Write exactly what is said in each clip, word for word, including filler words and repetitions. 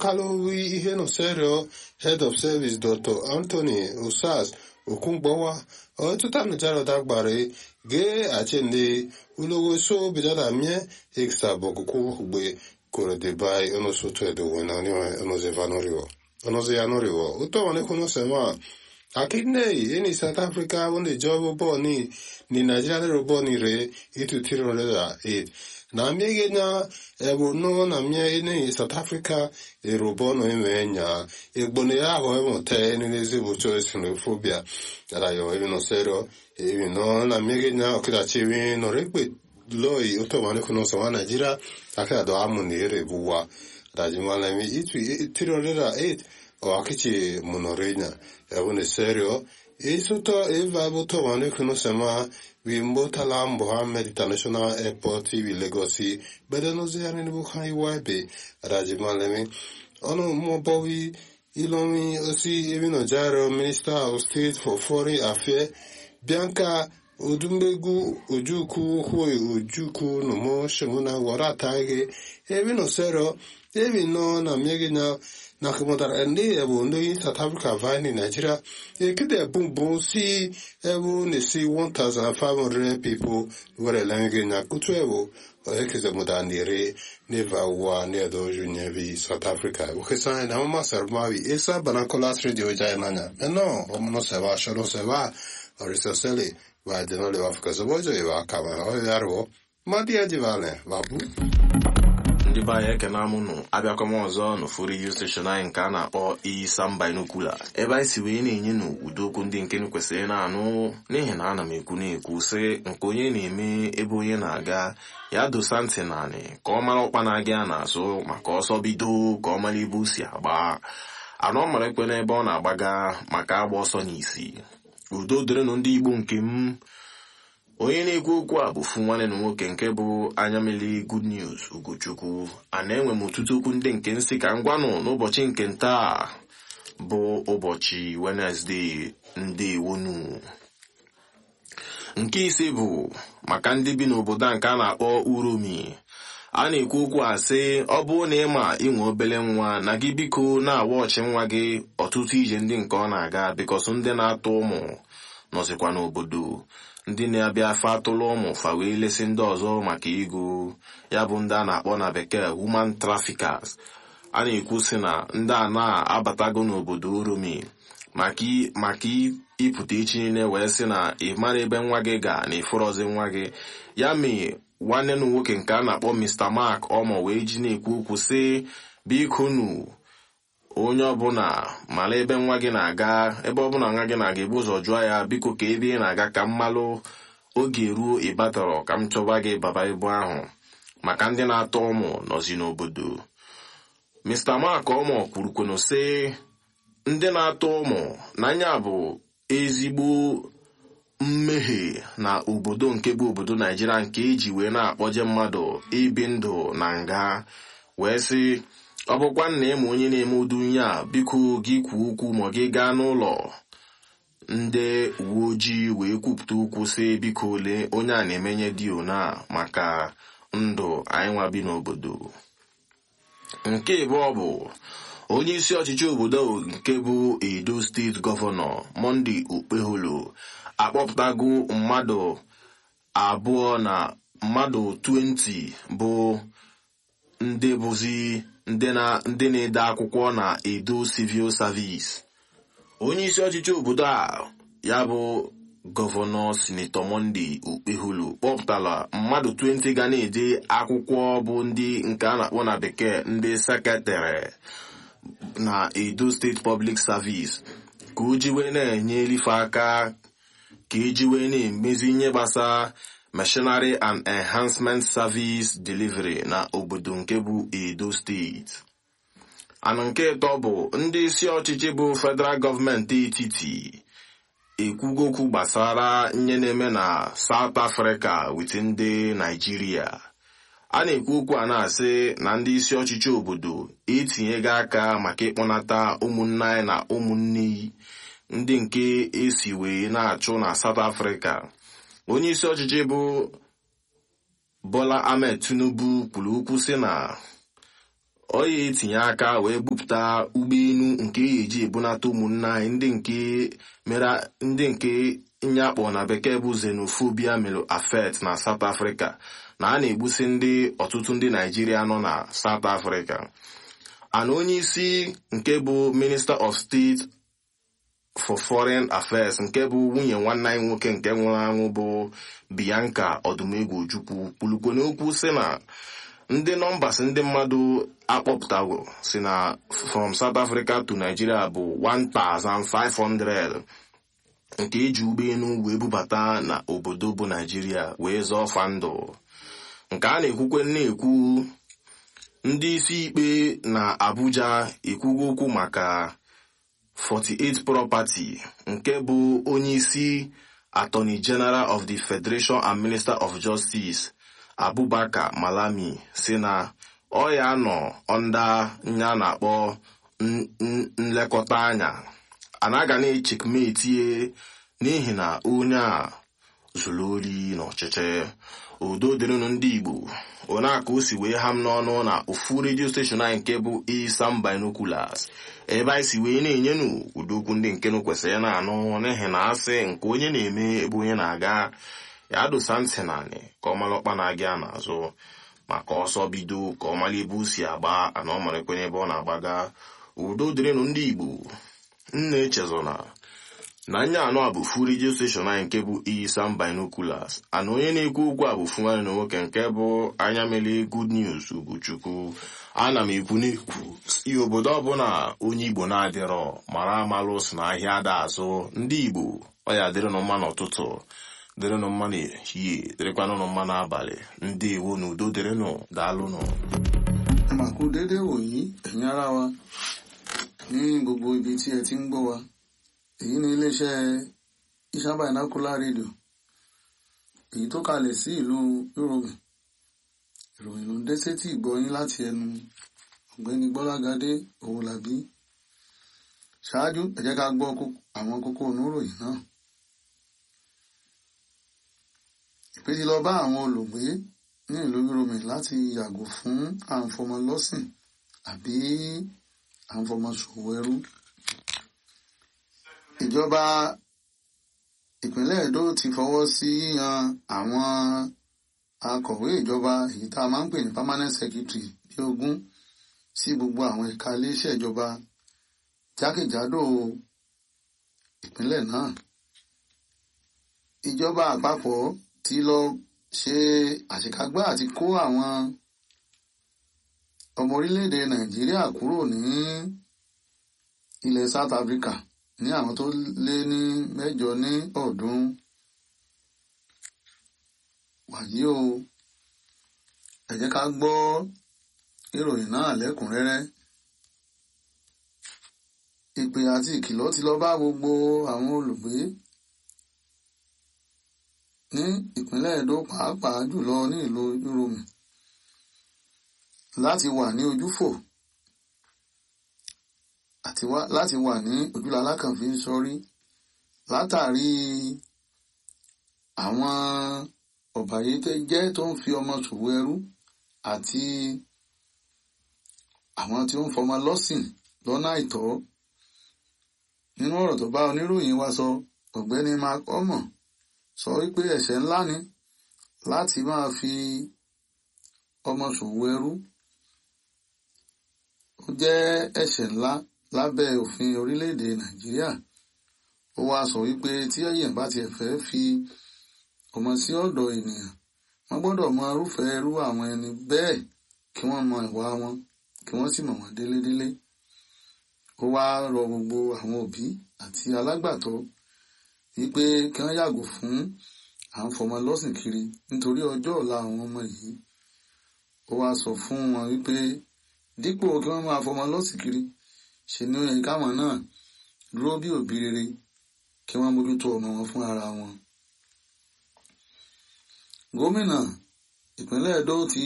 Kalowi ihe no serio head of service Doctor Anthony Usas Okungbowa otuta mejaro dagbare ge achende ulowo so bejada mie extra bokuku gbe kore de bai ono soto edo wena ni ono ze vanoriwo ono ze yanoriwo uto wane kuno sema akidne ini South Africa wonde job bo ni ni Nigeria robo ni re itu tiro le eight na miege nya ebo no na mie ni South Africa e robo no emenya egbone ya ho emo te ni nezi bu choice no phobia ara yo even no sero even no na miege nya okida chiwi no rekwe loi uto wane kuno so Nigeria aka do amuni re buwa rajimala mi itu tiro le eight o akichi monorenya ebone serio isuto eva buto wane kuno sema wimbo talambo Mohammed International Airport wi Legosi bedeno ziani ni bukhai waibe rajimalemi ono mobowi ilomi osi evino jaro Minister of State for Foreign Affairs Bianca Odumbegu Ojuku Hoi Ojuku no mo shemuna waratage evino sero evino na miegina na kumodar endi ebu ndi South Africa vani Nigeria ekide bumbu si ebu ni si one thousand five hundred people were lange na kutu ebu ekide mudandire neva wa nedo junyevi South Africa ukesa na mama sermawi esa banakola radio jainanya eno omuno seba shoro seba orisoseli wa denole wa Africa sobojo iwa kama o yaro madia jivale babu ndị be anyị ekene amụnụ abịakwa m ọzọ n'ofu redio station anyị nke a na-akpọ Isam Binocular ebe anyị si wee na-enye n'udo okwu ndị nke kwesịrị na-anụ n'ihi na ana m ekwu na-ekwu sị nke onye na-eme ebe onye na-aga ya dosa ntị naanị ka ọ mara ọkpa na-aga ya n'azụ maka ọsọ bido ka ọ mara ebe o si agba anọ mara ekwe n'ebe ọ na-agbaga maka agba ọsọ n'isi udo dịrịnụ ndị Igbo nke m onye na-ekwu okwu a bụ fu nwanne na nwoke nke bụ Anyamili Good News Ugochukwu a na-enwe m ọtụtụ okwu ndị nke nsị ka ngwanụ n'ụbọchị nke ntaa bụ ụbọchị Wednesday ndị wonu nke ise bụ maka ndị bi n'obodo a nke a na-akpọ Uromi a na-ekwu okwu a sị ọ bụrụ na ịma inwe obele nwa na gị biko na-awa ọchị nwa gị ọtụtụ ije ndị nke ọ na-aga bikọsụ ndị na-atụ ụmụ nọzikwa n'obodo ndị na-abịa afọ atụlụ ụmụ fa wee lesi ndị ọzọ maka ego ya bụ ndị a na-akpọ na bekee human traffickers a na-ekwu sị na ndị a na-abatago n'obodo Uromi maka ịpụta echi niile wee sị na ị mara ebe nwa gị ga na ịfụrọzi nwa gị ya mee nwanne na nwoke nke a na-akpọ Mister Mark ọmọ wee ji na-ekwu okwu sị biko nu onye ọbụla mara ebe nwa gị na-aga ebe ọbụla nwa gị na-aga ebu ụzọ jụọ ya biko ka ebe ị na-aga ka mmalụ oge ruo ịbatọrọ ka m chọba gị baba ibu ahụ maka ndị na-atọ ụmụ nọzi n'obodo Mister Mark ọmọ kwurukwenu sị ndị na-atọ ụmụ n'anya bụ ezigbo mmehie na obodo nke bụ obodo Naijiria nke eji wee na-akpọje mmadụ ibi ndụ na nga wee sị ọ bụkwa nna ịma onye na-eme udu unye a biko gị kwuo okwu ma gị gaa n'ụlọ ndị uwe ojii wee kwupụta okwu sị biko ole onye a na-emenye dio na maka ndụ anyị nwa bi n'obodo nke ịbụọ bụ onye isi ọchịchị obodo nke bụ Edo steeti gọvanọ Monday Okpeholo akpọpụtago mmadụ abụọ na mmadụ twenty bụ ndị bụzi ndị na-ede akwụkwọ na Edo Civil Service onye isi ọchịchị obodo a ya bụ gọvanọ Sinetọ Monday Okpeholo kpọpụtara mmadụ twenty ga na-ede akwụkwọ bụ ndị nke a na-akpọ na bekee ndị sekretịrị na Edo State Public Service ka o jiwe na-enye elife aka ka ejiwe na-emezi ihe gbasara Machinery and Enhancement Service Delivery na obodo nke bụ Edo State. Anụ nke ịtọ bụ ndị isi ọchịchị bụ federal gọọmenti etiti ekwugo okwu gbasara ihe na-eme na South Africa with ndị Nigeria. A na-ekwu okwu a na-asị na ndị isi ọchịchị obodo etinyego aka maka ịkpọnata ụmụnne anyị na ụmụnne ndị nke esi wee na-achụ na South Africa. Onye isi ọchịchị bụ Bola Ahmed Tinubu kwuru okwu sị na ọ ya etinye aka wee bupụta ụgbọelu nke eji ebunata ụmụnne anyị ndị nke mere ndị nke nye akpọ na bekee bụ xenophobia mere affect na South Africa na a na-egbusi ndị ọtụtụ ndị Naijiria nọ na South Africa. Ana onye isi nke bụ Minister of State for Foreign Affairs nke bụ nwunye nwanne anyị nwoke nke nwụrụ anwụ bụ Bianca Odumegwu Ojukwu kwulukwe n'okwu sị na ndị nọmbas ndị mmadụ akpọpụtago si na from South Africa to Nigeria bụ one thousand five hundred nke eji ụgbọelu wee bubata na obodo bụ Nigeria wee zọọ fa ndụ. Nke a na-ekwukwe na-ekwu ndị isi ikpe na Abuja ekwugo okwu maka forty-eight property nke bụ onye isi Attorney General of the Federation and Minister of Justice Abubakar Malami si na ọ ya nọ onda nya na-akpọ nlekọta anya anaga na-echekmetie n'ihi na onye a zuru ori n'ọchịchị. Udo dịrịnụ ndị Igbo, onye aka o si wee ha m n'ọnụ na ofu redio steshọn anyị nke bụ Isam Binoculars ebe anyị si wee na-enyenu udokwu ndị nke nụ kwesịrị na-anụ n'ihi na asị nke onye na-eme ebe onye na-aga ya dosa ntị naanị ka ọ mara ọkpa na-aga n'azụ maka ọsọ bido ka ọ mara ebe o si agba ana ọ mara ekwenye ebe ọ na-agbaga. Udo dịrịnụ ndị Igbo, nna echezona na anya anọ a bụ fu redio steshọn anyị nke bụ Isam Binoculars ana onye na-ekwu okwu a bụ fu nwanne na nwoke nke bụ anya mele Good News Ugochukwu. Ana m ekwu n'ekwu si obodo ọbụla onye Igbo na-adịrọ mara amalụ si na ahịa ada azụ. Ndị Igbo ọ ya dịrịnụ mma n'ụtụtụ, dịrịnụ mma n'ehihie, dịrịkwanụ mma n'abalị. Ndị Igbo na udo dịrịnụ, daalụnụ. Àmàkù dédé wòyí ẹ̀yin ará wa ní gbogbo ibi tí ẹ ti ń gbọ́ wa. Èyí ni iléeṣẹ́ Isam Binocular Radio èyí tó kalẹ̀ sí ìlú Yorùbá. Ìròyìn ló ń dé sétí ìgbọ́ yín láti ẹnu ọ̀gbẹ́ni Gbọ́lágadé Owólabí. Ṣáájú ẹ jẹ́ ká gbọ́ àwọn kókó oníròyìn náà. Ìpè ti lọ bá àwọn olùgbé ní ìlú Yorùbá láti yàgò fún àǹfọmọlọ́sìn àbí àǹfọmọṣòwò ẹrú. Ìjọba ìpínlẹ̀ Èdó ti fọwọ́ sí yíyan àwọn akọ̀wé ìjọba èyí tá a máa ń pè ní permanent secretary bí ogún sí gbogbo àwọn ẹ̀ka iléeṣẹ́ ìjọba jákèjádò ìpínlẹ̀ náà. Ìjọba àpapọ̀ ti lọ ṣe àṣekágbá àti kó àwọn ọmọ orílẹ̀-èdè Nàìjíríà kúrò ní ilẹ̀ South Africa ní àwọn tó lé ní mẹ́jọ ní ọ̀ọ́dúnrún. Wàyí o, ẹ jẹ́ ká gbọ́ ìròyìn náà lẹ́kùnrẹ́rẹ́. Ìpè àti ìkìlọ̀ ti lọ bá gbogbo àwọn olùgbé ní ìpínlẹ̀ Èdó pàápàá jùlọ ní ìlú Yorùbá láti wà ní ojúfò àti láti wà ní ojúlalá kan fi ń sọrí látàrí àwọn ọ̀bàyéjẹ́ tó ń fi ọmọ ṣòwò ẹrú àti àwọn tí ó ń fọmọ lọ́sìn lọ́nà àìtọ́. Nínú ọ̀rọ̀ tó bá oníròyìn wa sọ, ọ̀gbẹ́ni Mark Omo sọ wípé ẹ̀ṣẹ̀ ńlá ni láti máa fi ọmọ ṣòwò ẹrú. Ó jẹ́ ẹ̀ṣẹ̀ ńlá lábẹ́ òfin orílẹ̀-èdè Nàìjíríà. Ó wá sọ wípé tí èèyàn bá tiẹ̀ fẹ́ fi ọmọ sí ọ̀dọ̀ ènìyàn, wọ́n gbọ́dọ̀ mọ irúfẹ́ irú àwọn ẹni bẹ́ẹ̀ kí wọ́n mọ ìwà wọn kí wọ́n sì mọ̀ wọ́n délédélé. Ó wá rọ gbogbo àwọn òbí àti alágbàtọ́ wípé kí wọ́n yàgò fún à ń fọmọ lọ́sìn kiri nítorí ọjọ́ ọ̀la àwọn ọmọ yìí. Ó wá sọ fún wọn wípé dípò kí wọ́n máa fọmọ lọ́sìn kiri, ṣe ni ó yẹ káwọn náà dúró bí òbí rere kí wọ́n mójútó ọmọ wọn fún ara wọn. Gómìnà ìpínlẹ̀ Èdó ti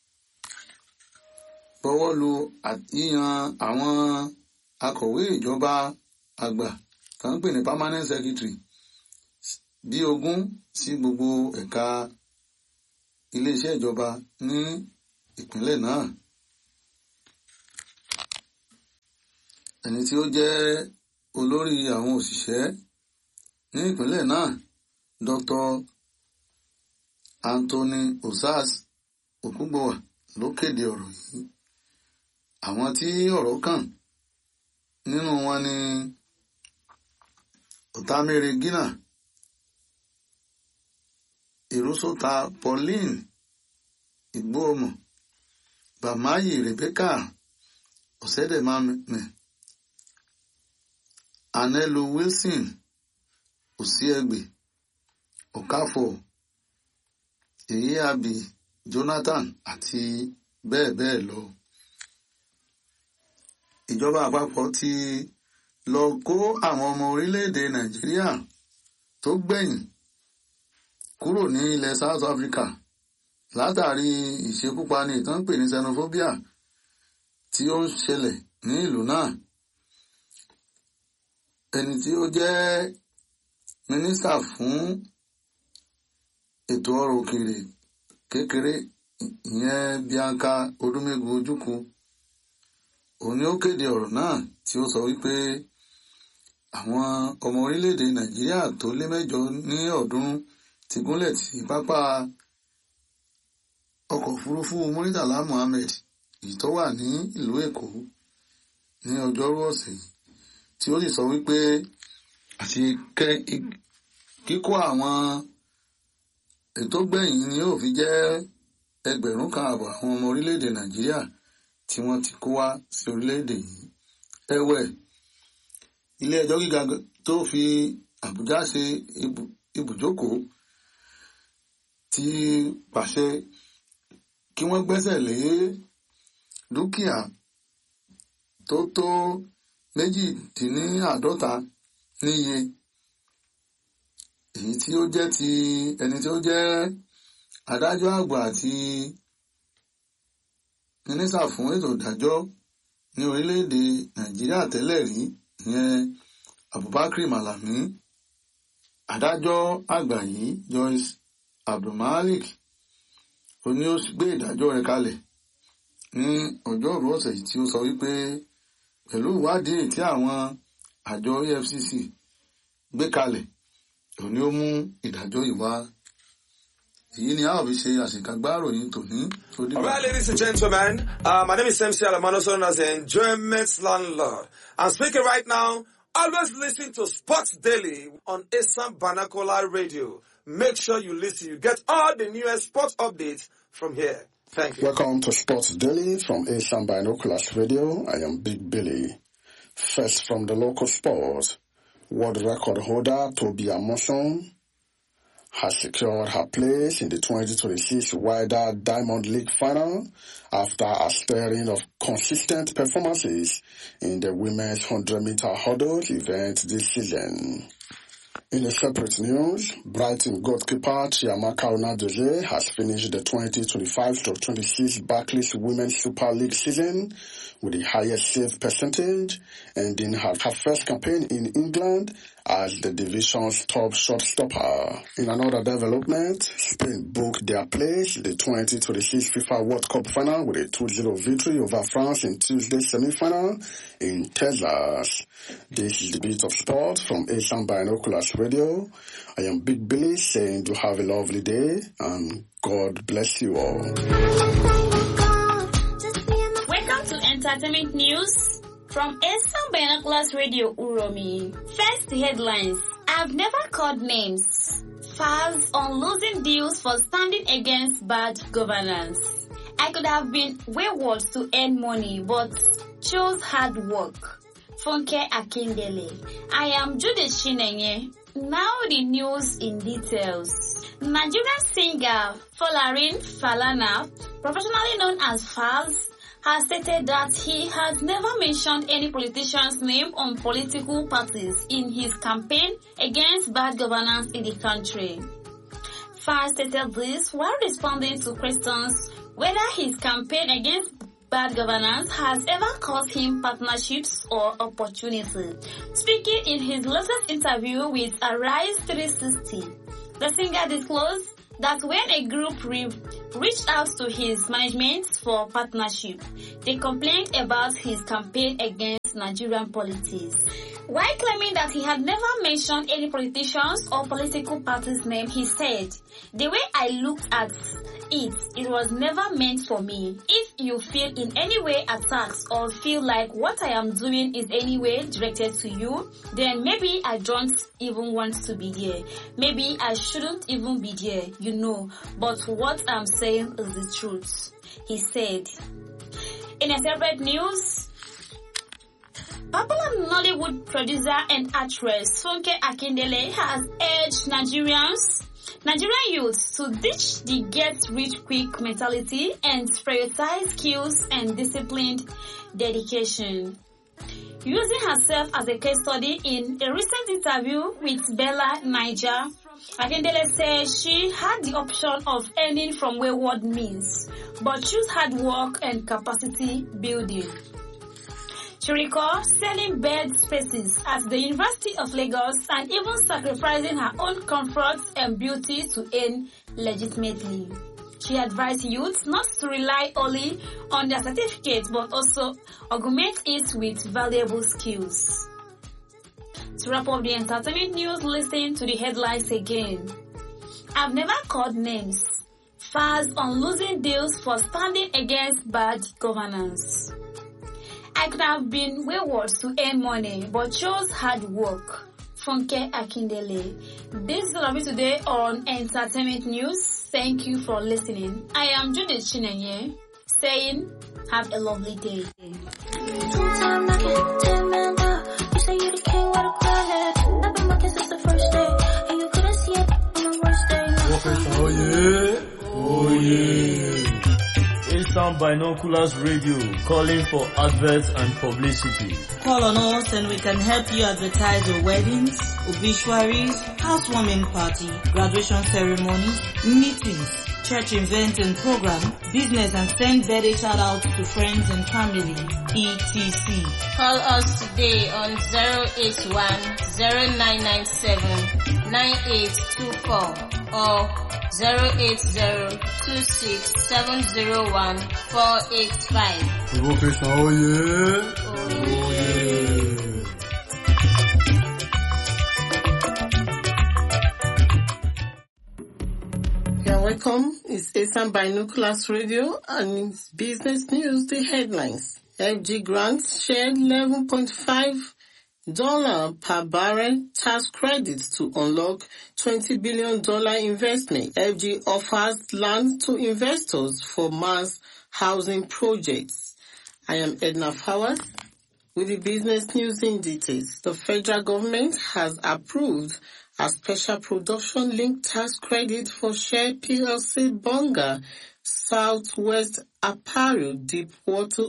bọwọ́ lu yíyan àwọn akọ̀wé ìjọba àgbà kan pè ní permanent secretary bí ogún sí gbogbo ẹ̀ka iléeṣẹ́ ìjọba ní ìpínlẹ̀ náà. ẹni tí ó jẹ́ olórí àwọn òṣìṣẹ́ ní ìpínlẹ̀ náà Doctor Anthony Osas Okungbowa ló kéde ọ̀rọ̀ yìí. Àwọn tí ọ̀rọ̀ kàn nínú wọn ni Otamere Gina, Irusota Pauline Igbohomo, Bamayi Rebecca Osedemame, Anelu Wilson Osiegbe, Okafor Eyiabi Jonathan àti bẹ́ẹ̀ bẹ́ẹ̀ lọ. Ìjọba àpapọ̀ ti lọ kó àwọn ọmọ orílẹ̀-èdè Nàìjíríà tó gbẹ̀yìn kúrò ní ilẹ̀ South Africa látàrí ìṣekúpani ìtàn pè ní xenophobia tí ó ń ṣẹlẹ̀ ní ìlú náà. Ẹni tí ó jẹ́ mínísítà fún ètò ọrọ̀ òkèèrè kékeré ìyẹn Bianca Odumegu Ojukwu, òun ni ó kéde ọ̀rọ̀ náà tí ó sọ wípé àwọn ọmọ orílẹ̀-èdè Nàìjíríà tó lé mẹ́jọ ní ọ̀ọ́dúnrún ti gúnlẹ̀ sí pápá ọkọ̀ òfurufú Muritala Muhammed èyí tó wà ní ìlú Èkó ní ọjọ́rú ọ̀sẹ̀ yìí, tí ó sì sọ wípé àti kíkó àwọn ètò gbẹ̀yìn ni yóò fi jẹ́ ẹgbẹ̀rún kan àbọ̀ àwọn ọmọ orílẹ̀-èdè Nàìjíríà tí wọ́n ti kó wá sí orílẹ̀-èdè yìí. Ẹ̀wẹ̀, ilé ẹjọ́ gíga tó fi Àbújá ṣe ibùjókòó ti pàṣẹ kí wọ́n gbẹ́sẹ̀ lé dúkìá tó tó méjìdínláàádọ́ta níye, èyí tí ó jẹ́ ti ẹni tí ó jẹ́ adájọ́ àgbà àti mínísítà fún ètò ìdájọ́ ní orílẹ̀-èdè Nàìjíríà tẹ́lẹ̀ rí ìyẹn Abubakar Malami. Adájọ́ àgbà yìí Joyce Abdulmalik ó ní ó gbé ìdájọ́ rẹ̀ kalẹ̀ ní ọjọ́rú ọ̀sẹ̀ yìí tí ó sọ wípé pẹ̀lú ìwádìí tí àwọn àjọ E F C C gbé kalẹ̀ ó ní ó mú ìdájọ́ yìí wá. Èyí ni a ó fi ṣe àṣekágbá ìròyìn tòní. All right, ladies and gentlemen, uh, my name is M C Alamano, known as the Enjoyment Landlord. I'm speaking right now. Always listen to Sports Daily on Asam Banakola Radio. Make sure you listen. You get all the newest sports updates from here. Thank you. Welcome to Sports Daily from Asam Binoculars Radio. I am Big Billy. First from the local sports, world record holder Toby Amoson has secured her place in the twenty twenty-six Wider Diamond League final after a string of consistent performances in the women's one hundred meter hurdle event this season. In a separate news, Brighton goalkeeper Chiamaka Onadozie has finished the twenty twenty-five to twenty-six Barclays Women's Super League season with the highest save percentage, ending her, her first campaign in England as the division's top shotstopper. In another development, Spain booked their place in the twenty twenty-six FIFA World Cup final with a two zero victory over France in Tuesday's semi-final in Texas. This is the Beat of Sport from Asam Binoculars Radio. I am Big Billy saying to have a lovely day and God bless you all. Welcome to Entertainment News from Asam Binoculars Radio Uromi. First, the headlines. I've never called names. Fars on losing deals for standing against bad governance. I could have been wayward to earn money, but chose hard work. Funke Akindele. I am Judith Shinenye. Now the news in details. Nigerian singer Folarin Falana, professionally known as Falz, has stated that he has never mentioned any politician's name on political parties in his campaign against bad governance in the country. Falz stated this while responding to questions whether his campaign against bad governance has ever cost him partnerships or opportunity. Speaking in his latest interview with Arise three sixty, the singer disclosed that when a group re- reached out to his management for partnership, they complained about his campaign against about Nigerian politics. While claiming that he had never mentioned any politicians or political party's name, he said, "The way I looked at it, it was never meant for me. If you feel in any way attacked or feel like what I am doing is any way directed to you, then maybe I don't even want to be there. Maybe I shouldn't even be there, you know. But what I'm saying is the truth," he said. In a separate news, popular Nollywood producer and actress Funke Akindele has urged Nigerians, Nigerian youths to ditch the get-rich-quick mentality and prioritize skills and disciplined dedication. Using herself as a case study in a recent interview with Bella Niger, Akindele said she had the option of earning from wayward means, but chose hard work and capacity building. She recalls selling bed spaces at the University of Lagos and even sacrificing her own comforts and beauty to earn legitimately. She advised youths not to rely only on their certificates but also augment it with valuable skills. To wrap up the entertainment news, listen to the headlines again. I've never called names. Fast on losing deals for standing against bad governance. I could have been wayward to earn money, but chose hard work. Funke Akindele. This is all of it today on Entertainment News. Thank you for listening. I am Judith Chinenye, saying, have a lovely day. Oh yeah, oh yeah. Eastern Binoculars Radio calling for adverts and publicity. Call on us and we can help you advertise your weddings, obituaries, housewarming party, graduation ceremonies, meetings, church events and program, business, and send birthday shout outs to friends and family, et cetera. Call us today on zero eight one, zero nine nine seven, nine eight two four or zero eight zero, two six seven zero one, four eight five. Oh yeah. Oh yeah. You're welcome. It's Eastern Binoculars Radio and it's business news, the headlines. F G grants shared eleven point five dollars per barrel tax credits to unlock twenty billion dollars investment. F G offers land to investors for mass housing projects. I am Edna Fowler with the business news in details. The federal government has approved a special production-linked tax credit for Shell P L C Bonga Southwest Apparel Deepwater.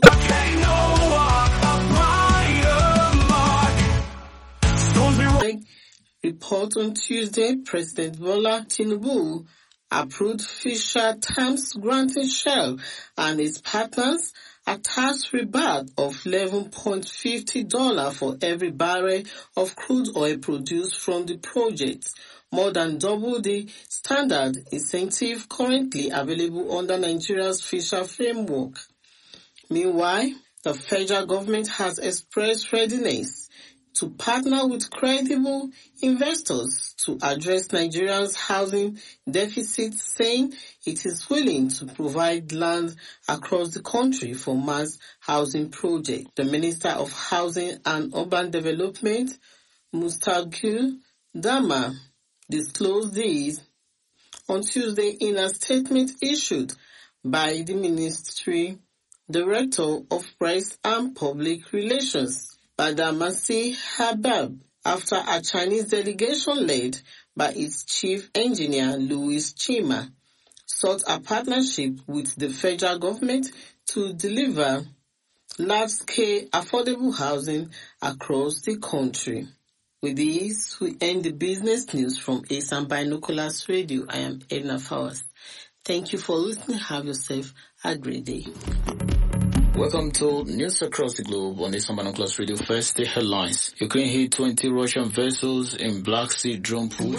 Report on Tuesday, President Bola Tinubu approved Fisher Times granting Shell and its partners a tax rebate of eleven point five zero dollars for every barrel of crude oil produced from the project, more than double the standard incentive currently available under Nigeria's Fisher framework. Meanwhile, the federal government has expressed readiness to partner with credible investors to address Nigeria's housing deficit, saying it is willing to provide land across the country for mass housing projects. The Minister of Housing and Urban Development, Mustaqiu Dama, disclosed this on Tuesday in a statement issued by the Ministry Director of Press and Public Relations, Badamasi Habab, after a Chinese delegation led by its chief engineer Louis Chima sought a partnership with the federal government to deliver large-scale affordable housing across the country. With this, we end the business news from Eastern Binoculars Radio. I am Edna Fowers. Thank you for listening. Have yourself a great day. Welcome to News Across the Globe on Eastern Binoculars Radio. First, the headlines. Ukraine hit twenty Russian vessels in Black Sea drone push.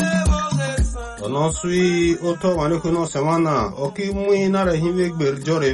Non sui otto, ma ne conosco, ma no, o chi mi nare hime berjore